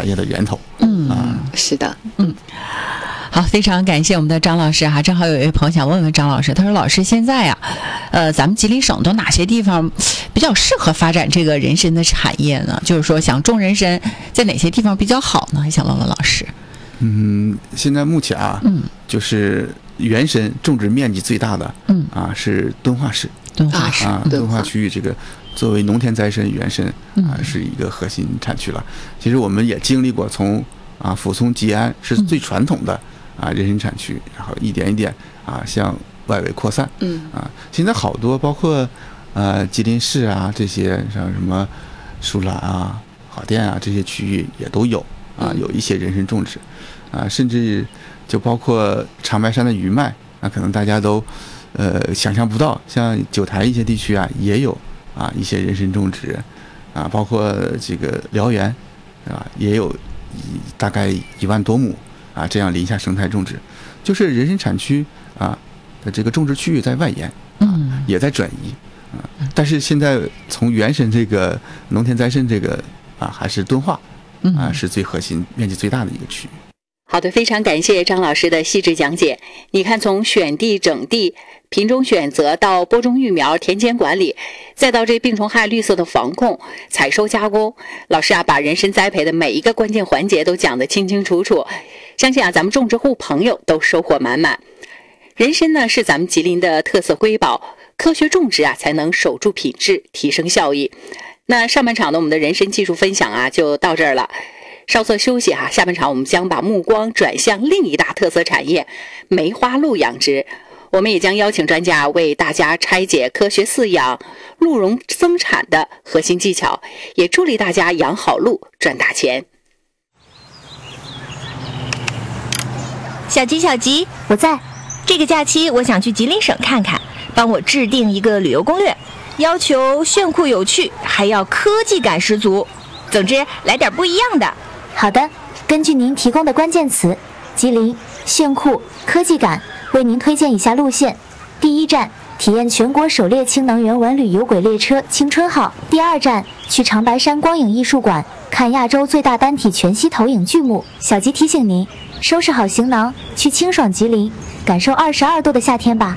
产业的源头。 是的， 好，非常感谢我们的张老师哈。正好有一位朋友想问问张老师，他说：“老师，现在呀，咱们吉林省都哪些地方比较适合发展这个人参的产业呢？就是说，想种人参，在哪些地方比较好呢？想问问老师。” 现在目前就是原参种植面积最大的，是敦化市。敦化区域这个作为农田栽参原参是一个核心产区了。其实我们也经历过从涪淞吉安是最传统的人参产区，然后一点一点向外围扩散。现在好多包括吉林市这些像什么舒兰郫甸这些区域也都有有一些人参种植甚至就包括长白山的余脉可能大家都想象不到，像九台一些地区也有一些人参种植包括这个辽源也有大概1万多亩这样林下生态种植，就是人参产区的这个种植区域在外延也在转移但是现在从原参这个农田栽参这个还是敦化是最核心面积最大的一个区域。 好的，非常感谢张老师的细致讲解。你看，从选地、整地、品种选择到播种育苗、田间管理，再到这病虫害、绿色的防控、采收加工，老师把人参栽培的每一个关键环节都讲得清清楚楚。相信咱们种植户朋友都收获满满。人参呢是咱们吉林的特色瑰宝，科学种植才能守住品质，提升效益。那上半场呢，我们的人参技术分享就到这儿了。稍作休息下半场我们将把目光转向另一大特色产业梅花鹿养殖。我们也将邀请专家为大家拆解科学饲养、鹿茸增产的核心技巧，也助力大家养好鹿赚大钱。 小吉，我在。这个假期我想去吉林省看看，帮我制定一个旅游攻略，要求炫酷有趣，还要科技感十足。总之，来点不一样的。 好的，根据您提供的关键词吉林、炫酷、科技感，为您推荐以下路线。第一站，体验全国首列氢能源文旅有轨列车青春号。第二站，去长白山光影艺术馆看亚洲最大单体全息投影剧目。小吉提醒您，收拾好行囊，去清爽吉林，感受22度的夏天吧。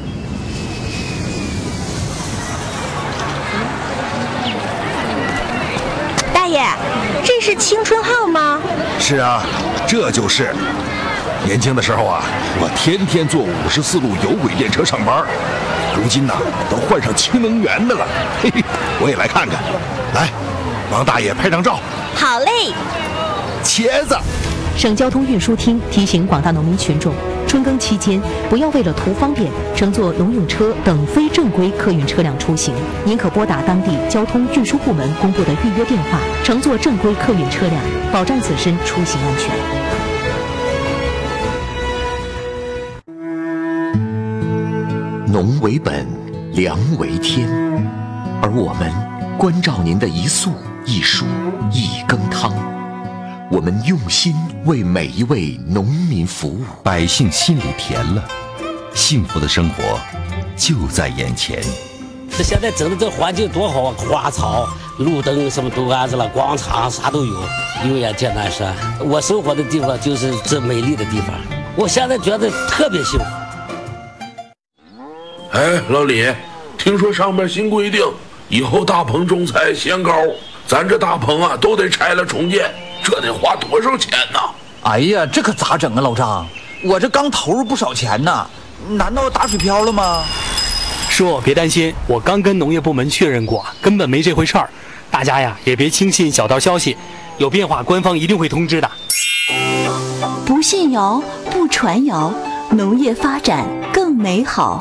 大爷，这是青春号吗？ 是啊，这就是。年轻的时候我天天坐54路有轨电车上班，如今都换上氢能源的了。嘿嘿，我也来看看。来，帮大爷拍张照。 好嘞。 茄子。 省交通运输厅提醒广大农民群众，春耕期间不要为了图方便乘坐农用车等非正规客运车辆出行，您可拨打当地交通运输部门公布的预约电话，乘坐正规客运车辆，保障自身出行安全。 农为本，粮为天，而我们关照您的一粟一黍一羹汤。我们用心为每一位农民服务， 百姓心里甜了，幸福的生活就在眼前。 这现在整的这环境多好啊，花草、路灯什么都安置了，广场啥都有。油盐艰难山，我生活的地方就是这美丽的地方，我现在觉得特别幸福。 哎，老李，听说上面新规定，以后大棚种菜限高，咱这大棚都得拆了重建。这得花多少钱呢？ 哎呀，这可咋整啊，老张？我这刚投入不少钱呢，难道打水漂了吗？ 叔，别担心，我刚跟农业部门确认过，根本没这回事儿。大家也别轻信小道消息，有变化官方一定会通知的。 不信谣，不传谣，农业发展更美好。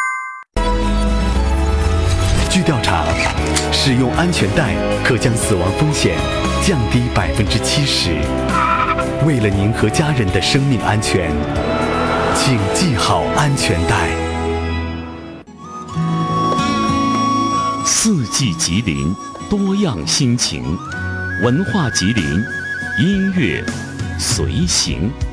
据调查，使用安全带可将死亡风险降低70%。为了您和家人的生命安全，请系好安全带。 四季吉林，多样心情，文化吉林，音乐随行。